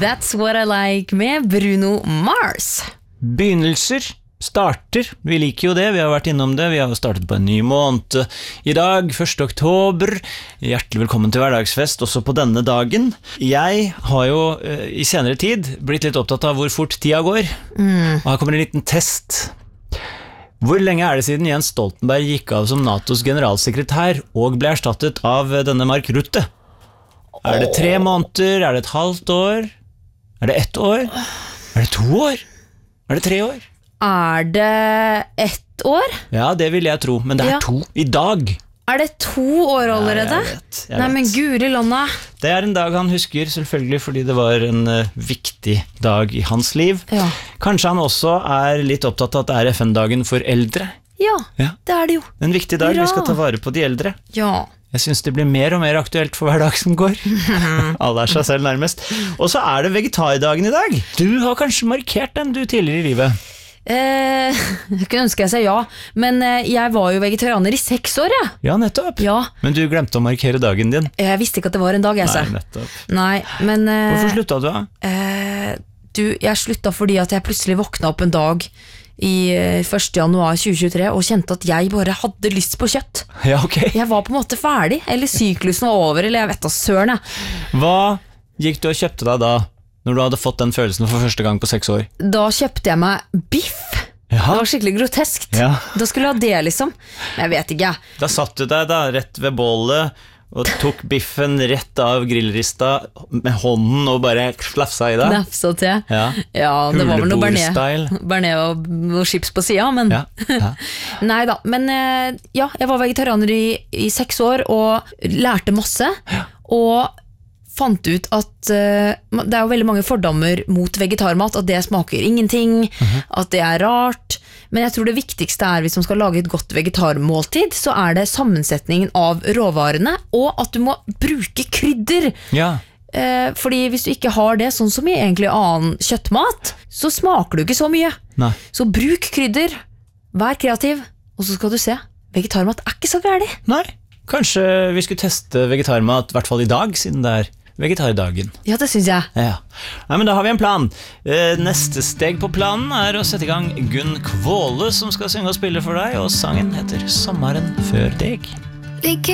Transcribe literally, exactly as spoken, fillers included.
That's What I Like med Bruno Mars. Begynnelser, starter, vi liker jo det, vi har vært innom det, vi har startet på en ny måned i dag, første oktober. Hjertelig velkommen til hverdagsfest også på denne dagen. Jeg har jo uh, i senere tid blitt litt opptatt av hvor fort tida går, mm. og her kommer en liten test. Hvor lenge er det siden Jens Stoltenberg gikk av som NATOs generalsekretær og ble erstattet av denne Mark Rutte? Er det tre måneder? Er det et halvt år? Er det ett år? Er det to år? Er det tre år? Er det ett år? Ja, det vil jeg tro, men det er Ja. to i dag. Er det to år allerede? Ja, jeg vet, jeg Nei, vet. men Guri landa. Det er en dag han husker, selvfølgelig, fordi det var en uh, viktig dag i hans liv. Ja. Kanskje han også er litt opptatt av at det er F N-dagen for eldre. Ja, Ja. det er det jo. En viktig dag, Hurra! vi skal ta vare på de eldre. Ja. Jeg synes det blir mer og mer aktuelt for hver dag som går. Alle er seg selv nærmest. Og så er det vegetardagen i dag. Du har kanskje markert den du tidligere i livet. Eh, jeg kunne ønske jeg sa ja, men eh, jeg var jo vegetarianer i seks år, ja. Ja, nettopp. Ja, Men du glemte å markere dagen din. jeg visste ikke at det var en dag, jeg sa. Nei, nettopp. Nei, men eh, Hvorfor slutta du da? eh, du, jeg slutta fordi at jeg plutselig våkna opp en dag i eh, første januar tjue tjuetre og kjente at jeg bare hadde lyst på kjøtt. Ja, ok. Jeg var på en måte ferdig, eller syklusen var over, eller jeg vet da søren jeg. Hva gikk du og kjøpte deg da, når du hadde fått den følelsen for første gang på seks år? Da kjøpte jeg meg biff. Det Ja, var skikkelig groteskt. Ja. Da skulle jeg ha det liksom. Men jeg vet ikke. da satt du deg da rett ved bålet og tok biffen rett av grillrista med hånden og bare slafsa i deg. Nafsa til. Ja, Ja, det var vel noe bearnés. Huleboer-style. Bearnés og noe chips på siden, men Ja, ja. nei da, men eh, ja, jeg var vegetarianer i, i seks år og lærte masse, og fant ut at eh, det er jo veldig mange fordommer mot vegetarmat, at det smaker ingenting, at det er rart, men jeg tror det viktigste er, hvis man skal lage et godt vegetarmåltid, så er det sammensetningen av råvarene, og at du må bruke krydder. Ja. Eh, fordi hvis du ikke har det, sånn som i egentlig annen kjøttmat, så smaker du ikke så mye. Nei. Så bruk krydder, vær kreativ, og så skal du se, vegetarmat er ikke så gærlig. Nei, kanskje vi skulle teste vegetarmat, i hvert fall i dag, siden det er vegetardagen. Ja, det synes jeg. Ja. Nei, men da har vi en plan. Eh, Neste steg på planen er å sette i gang Gunn Kvåle, som skal synge og spille for deg, og sangen heter Sommeren før deg. Ligger